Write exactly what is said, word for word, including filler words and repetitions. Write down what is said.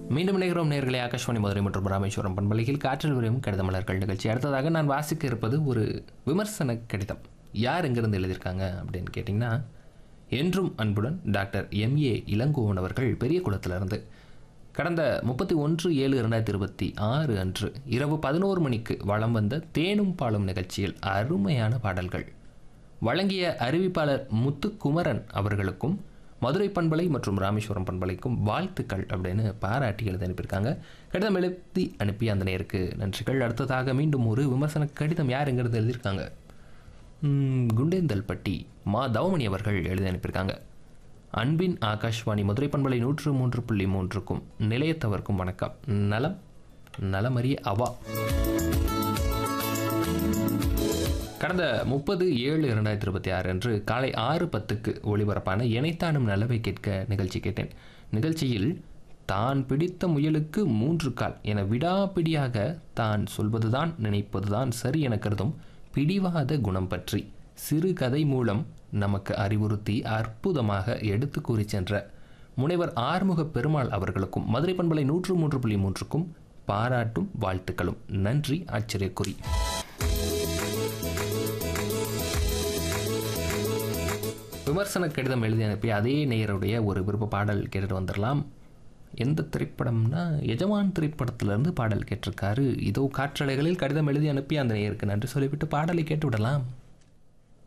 மீண்டும் இணைகிறோம் நேயர்களே. ஆகாஷ்வாணி மதுரை மற்றும் ராமேஸ்வரம் பண்பலையில் காற்றில் விரியும் கடித மலர்கள் நிகழ்ச்சி. அடுத்ததாக நான் வாசிக்க இருப்பது ஒரு விமர்சன கடிதம். யார் எங்கிருந்து எழுதியிருக்காங்க அப்படின்னு கேட்டிங்கன்னா, என்றும் அன்புடன் டாக்டர் எம்ஏ இளங்கோவன் அவர்கள் பெரிய குளத்திலிருந்து கடந்த முப்பத்தி ஒன்று ஏழு இரண்டாயிரத்தி இருபத்தி ஆறு அன்று இரவு பதினோரு மணிக்கு வலம் வந்த தேனும் பாலும் நிகழ்ச்சியில் அருமையான பாடல்கள் வழங்கிய அறிவிப்பாளர் முத்துக்குமரன் அவர்களுக்கும் மதுரை பண்பலை மற்றும் ராமேஸ்வரம் பண்பலைக்கும் வாழ்த்துக்கள் அப்படின்னு பாராட்டி எழுதி அனுப்பியிருக்காங்க. கடிதம் எழுதி அனுப்பி அந்த நேருக்கு நன்றிகள். அடுத்ததாக மீண்டும் ஒரு விமர்சன கடிதம். யார் எங்கிறது எழுதியிருக்காங்க? குண்டேந்தல்பட்டி மா தவமணி அவர்கள் எழுதி அனுப்பியிருக்காங்க. அன்பின் ஆகாஷ்வாணி மதுரை பண்பலை நூற்று மூன்று புள்ளி மூன்றுக்கும் நிலையத்தவர்க்கும் வணக்கம். நலம் நலமறிய அவா. கடந்த முப்பது ஏழு இரண்டாயிரத்தி இருபத்தி ஆறு அன்று காலை ஆறு பத்துக்கு ஒளிபரப்பான இணைத்தானும் நல்லவை கேட்க நிகழ்ச்சி கேட்டேன். நிகழ்ச்சியில் தான் பிடித்த முயலுக்கு மூன்று கால் என விடாப்பிடியாக தான் சொல்வதுதான் நினைப்பதுதான் சரி என கருதும் பிடிவாத குணம் பற்றி சிறு கதை மூலம் நமக்கு அறிவுறுத்தி அற்புதமாக எடுத்து கூறி சென்ற முனைவர் ஆறுமுக பெருமாள் அவர்களுக்கும் மதுரை பண்பலை நூற்று மூன்று புள்ளி மூன்றுக்கும் பாராட்டும் வாழ்த்துக்களும். நன்றி. ஆச்சரியக்குறி. விமர்சன கடிதம் எழுதி அனுப்பி அதே நேயருடைய ஒரு விருப்ப பாடல் கேட்டுட்டு வந்துடலாம். எந்த திரைப்படம்னா எஜமான் திரைப்படத்திலிருந்து பாடல் கேட்டிருக்காரு. இதோ காற்றலைகளில் கடிதம் எழுதி அனுப்பி அந்த நேயருக்கு நன்றி சொல்லிவிட்டு பாடலை கேட்டு விடலாம்.